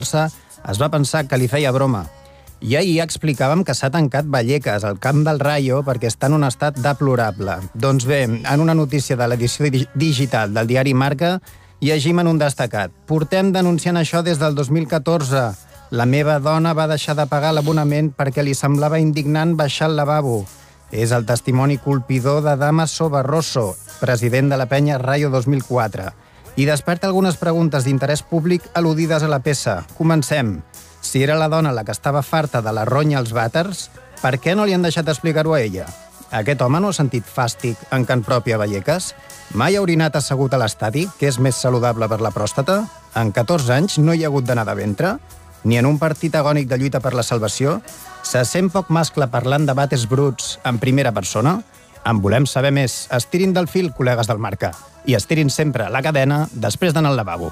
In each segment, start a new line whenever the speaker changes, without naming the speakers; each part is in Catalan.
es va pensar que li feia broma. I ahir explicàvem que s'ha tancat Vallecas, al camp del Rayo, perquè està en un estat deplorable. Doncs bé, en una notícia de l'edició digital del diari Marca, llegim en un destacat. Portem denunciant això des del 2014. La meva dona va deixar de pagar l'abonament perquè li semblava indignant baixar al lavabo. És el testimoni colpidor de Damaso Barroso, president de la penya Rayo 2004. I desperta algunes preguntes d'interès públic al·ludides a la peça. Comencem. Si era la dona la que estava farta de la ronya als vàters, per què no li han deixat explicar-ho a ella? Aquest home no ha sentit fàstic en can pròpia a Vallecas? Mai ha orinat assegut a l'estadi, que és més saludable per la pròstata? En 14 anys no hi ha hagut d'anar de ventre? Ni en un partit agònic de lluita per la salvació? Se sent poc mascle parlant de bates bruts en primera persona? En volem saber més. Estirin del fil, col·legues del Marca. I estirin sempre la cadena després d'anar al lavabo.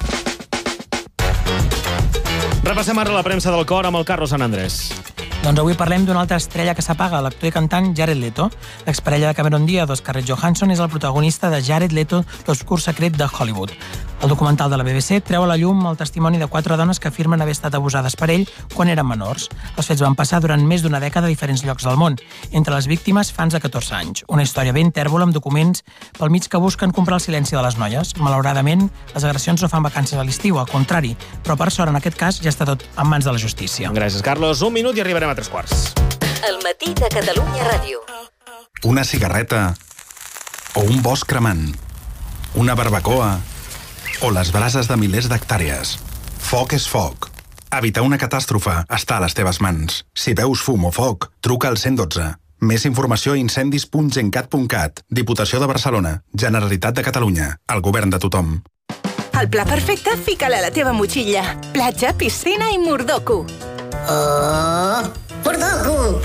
Repassem ara la premsa del cor amb el Carlos San Andrés.
Doncs avui parlem d'una altra estrella que s'apaga, l'actor i cantant Jared Leto. L'exparella de Cameron Diaz, Scarlett Johansson, és el protagonista de Jared Leto, l'obscur secret de Hollywood. El documental de la BBC treu a la llum el testimoni de 4 dones que afirmen haver estat abusades per ell quan eren menors. Els fets van passar durant més d'una dècada a diferents llocs del món. Entre les víctimes, fans de 14 anys. Una història ben tèrbola amb documents pel mig que busquen comprar el silenci de les noies. Malauradament, les agressions no fan vacances a l'estiu, al contrari, però per sort en aquest cas ja està tot en mans de la justícia.
Gràcies, Carlos. Un minut i arribarem a 3:15.
El matí de Catalunya Ràdio.
Una cigarreta o un bosc cremant, una barbacoa o les brases de milers d'hectàrees. Foc és foc. Evitar una catàstrofe està a les teves mans. Si veus fum o foc, truca al 112. Més informació a incendis.gencat.cat. Diputació de Barcelona. Generalitat de Catalunya. El govern de tothom.
El pla perfecte, fica-la a la teva motxilla. Platja, piscina i Mordoku.
Oh, Mordoku!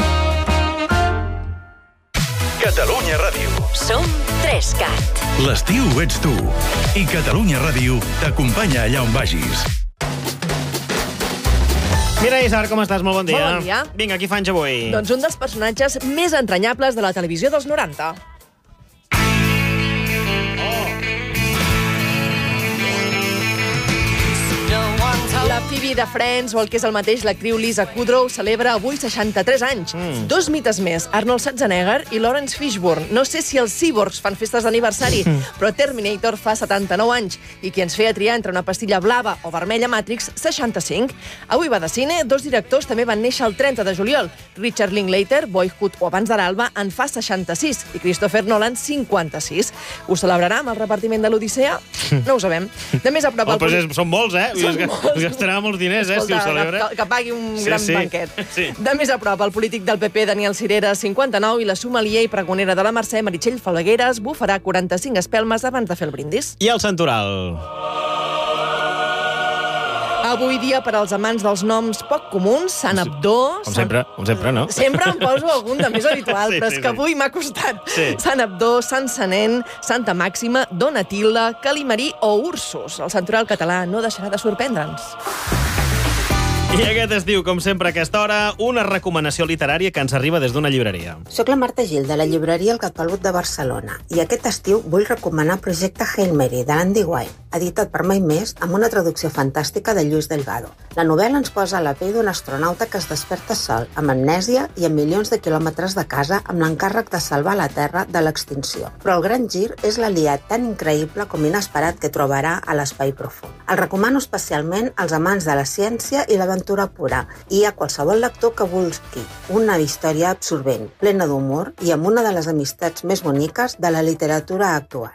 Catalunya Ràdio.
Som 3CAT.
L'estiu ets tu. I Catalunya Ràdio t'acompanya allà on vagis.
Mira, Isar, com estàs? Molt bon dia.
Molt bon dia.
Vinga, qui fa anys avui?
Doncs un dels personatges més entranyables de la televisió dels 90. La Phoebe de Friends, o el que és el mateix, l'actriu Lisa Kudrow, celebra avui 63 anys. Dos mites més, Arnold Schwarzenegger i Lawrence Fishburne. No sé si els cyborgs fan festes d'aniversari, però Terminator fa 79 anys, i qui ens feia triar entre una pastilla blava o vermella Matrix, 65. Avui va de cine, 2 directors també van néixer el 30 de juliol. Richard Linklater, Boyhood o Abans de l'alba, en fa 66, i Christopher Nolan, 56. Ho celebrarà amb el repartiment de l'Odissea? No ho sabem. De més a prop...
Són molts, eh? Es gastarà molts diners, si ho celebra.
Que pagui un gran banquet.
Sí.
De més a prop, el polític del PP, Daniel Cirera, 59, i la sommelier i pregonera de la Mercè, Meritxell Falagueres, bufarà 45 espelmes abans de fer el brindis.
I el santoral?
Avui dia, per als amants dels noms poc comuns, Sant Abdó...
Com sempre, no?
Sempre em poso algun de més habitual, però és que avui m'ha costat. Sant Abdó, Sant Sanent, Santa Màxima, Donatilda, Calimarí o Ursus. El santoral català no deixarà de sorprendre'ns.
I aquest estiu, com sempre a aquesta hora, una recomanació literària que ens arriba des d'una llibreria.
Soc la Marta Gil, de la llibreria El Catpelut de Barcelona, i aquest estiu vull recomanar Projecte Hail Mary, de l'Andy Weir, editat per Mai Més, amb una traducció fantàstica de Lluís Delgado. La novel·la ens posa a la pell d'un astronauta que es desperta sol, amb amnèsia i amb milions de quilòmetres de casa, amb l'encàrrec de salvar la Terra de l'extinció. Però el gran gir és l'aliat tan increïble com inesperat que trobarà a l'espai profund. El recomano especialment als amants de la ciència i l'aventura pura, i a qualsevol lector que vulgui una història absorbent, plena d'humor i amb una de les amistats més boniques de la literatura actual.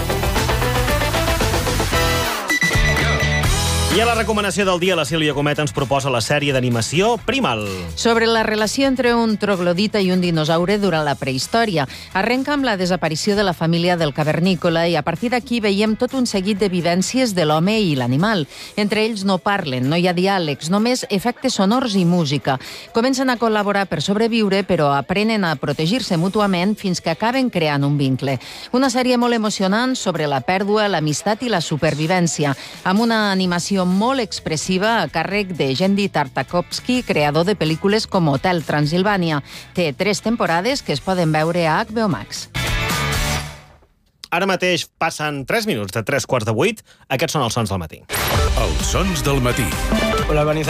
I a la recomanació del dia, la Sílvia Comet ens proposa la sèrie d'animació Primal.
Sobre la relació entre un troglodita i un dinosaure durant la prehistòria. Arrenca amb la desaparició de la família del cavernícola i a partir d'aquí veiem tot un seguit de vivències de l'home i l'animal. Entre ells no parlen, no hi ha diàlegs, només efectes sonors i música. Comencen a col·laborar per sobreviure, però aprenen a protegir-se mútuament fins que acaben creant un vincle. Una sèrie molt emocionant sobre la pèrdua, l'amistat i la supervivència, amb una animació molt expressiva a càrrec de Gendy Tartakovsky, creador de pel·lícules com Hotel Transilvània. Té 3 temporades que es poden veure a HBO Max.
Ara mateix passen 3 minuts de 3:15. Aquests són els sons del matí.
Els sons del matí.
la